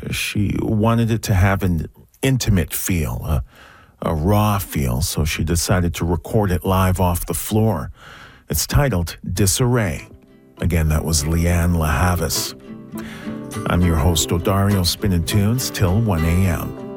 She wanted it to have an intimate feel, a raw feel, so she decided to record it live off the floor. It's titled Disarray. Again, that was Leanne LaHavis. I'm your host, Odario, spinning tunes till 1 a.m.